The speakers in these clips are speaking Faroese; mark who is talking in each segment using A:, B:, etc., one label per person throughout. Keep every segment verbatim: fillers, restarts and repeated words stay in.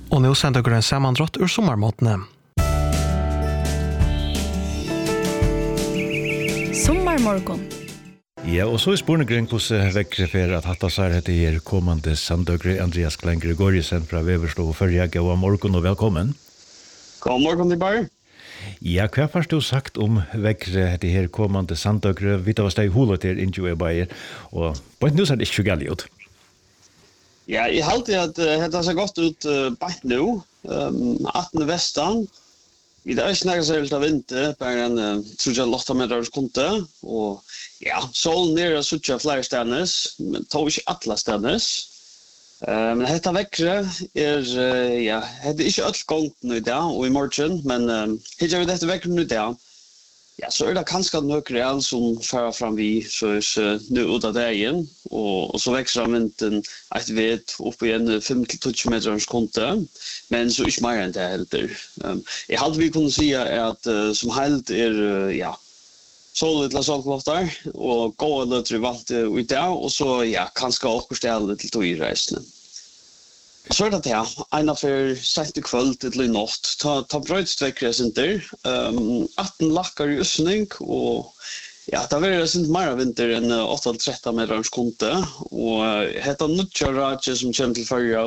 A: Og nå sender dere en sammandrott ur sommarmåtene.
B: Sommarmorgon.
C: Ja, og så er spørningen hvordan vekkere for at hatta seg etter her kommende sandøkere Andreas Klein Gregoriusen fra Veverstov og Førja. God morgen og velkommen.
D: God morgen til bare.
C: Ja, hva har du sagt om vekkere etter her kommende sandøkere? Vi tar oss deg holet til Injo Ebaier, og på en nå ser det ikke galt ut.
D: Ja, jeg har alltid at uh, det ser godt ut uh, bænt nå. Um, atten vestan. Vi har ikke snakket seg litt av vinter, bare en uh, tror jeg åtte meter konte. Og ja, solen nere og suttje flere stenes, men tog ikke alle stenes. Uh, men dette vekkere er, uh, ja, det er ikke alt gongt nå i dag og i morgen, men uh, hittar vi dette vekkere nå i dag, ja, så er det kanskje noe real som fører fram vi, så er det nå ut av dagen, og, og så vekser han vinden et vet opp igjen fem til tolv meter konte, men så ikke mer enn det heller. Um, jeg hadde vi kunne si at uh, som helt er, uh, ja, så litt solklofter, og gå litt vant uh, ut der, og så, ja, kanskje også stelle til togreisene. Så er det det, en av for sent i kveld til i natt, ta, ta brødstvekkere sinter, um, atten lakker i østning, og ja, det var sint mer vinter enn åtte til tretten meters konte, og uh, hette nødtja radje som kommer til førja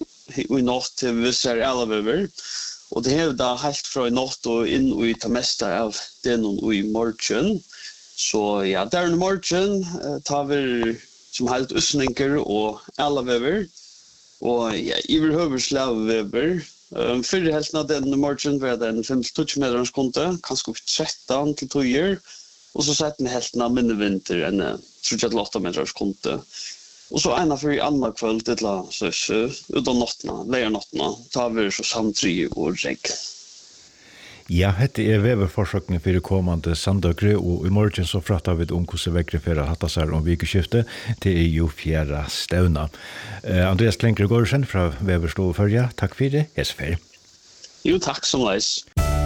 D: i natt til visser elever, og det er da helt fra i natt og inn og i ta meste av det noen i morgen. Så ja, der i morgen uh, tar vi som helt østninger og elever, og ja, i behøver slavvever. Um, Fyrre helten av den morgen var det en fem til tolv meters konte, kanskje opp tretten til tøyer, og så setter den helten av minnevinter enn tre til åtte meters konte. Og så ena for i andre kveld til å søse ut av nottene, leier nottene, tar vi så samtry og regn.
C: Ja, dette er veverforsøkene for kommende sandøkere, og i morgen så prater vi om hvordan vekkere for å hatta seg om vikeskiftet. Det er jo fjerde stevna. Uh, Andreas Klein Gregoriusen fra Veverstov og Førja, takk for det. Hesfer.
D: Jo, takk som leis.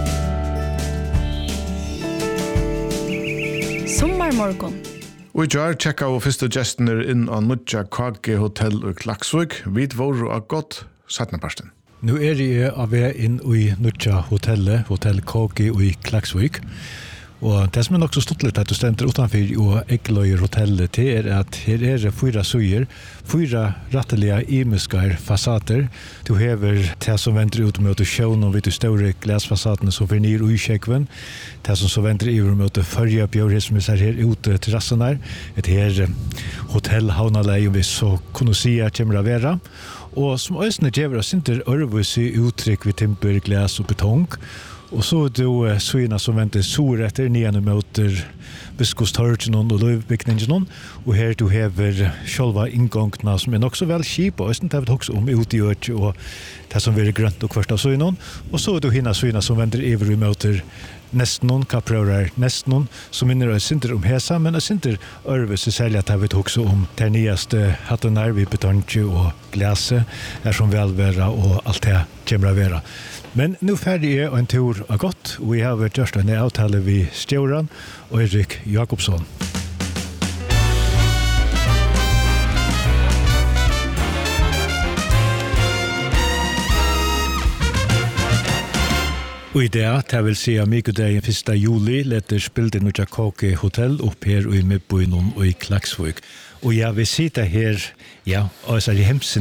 B: Sommarmorgon.
E: Og i jar tjekka og første gestene inn av Nudja K G Hotel og Klaksvik. Vi våre av godt sattne parsten.
F: Nu er jeg av vei inn i Nudja hotellet, Hotel K G i Klaksvik. Og det som er nok så stort litt at du stender utenfor og Eggeløyer hotellet til er at her er det fyra søyer, fyra rettelige imiskar fasader. Du hever det som venter ut mot sjøen og vidt de store glasfasadene som finner ned i kjekven. Det som så venter ut mot førja bjørhet som er her ute terrassen her. Et her hotell havnalei om vi så kunne si at kommer av vera. Og som øsne djever sinter ørvus i uttrykk ved timper, glas og betong. Og så er det jo søyene som venter sur etter, nye møter biskostorgen og løvbygningen. Og her du hever sjølva inngångene som er nok så vel kjip, og øsne det også om ut i ørt og det som vil grønt og kvart av søyene. Og så er det henne søyene som venter iver i møter nesten noen, hva prøver nesten noen, som minner oss sinter om hesa, men oss sinter ørves i særlig at jeg vet også om det nyeste hatten her, vi betonje og glase, er som velværa og alt det kommer av vera. Men nu ferdig er en tur av godt, og vi har gjort en avtale vi Stjøran og Erik Jakobsson. Og i det, det vil si at Mikodagen første juli letter spillet Nudja K G Hotel opp her i Midtbyen og i Klaksvik. Og ja, vi sitter her, ja, og så er det hemsen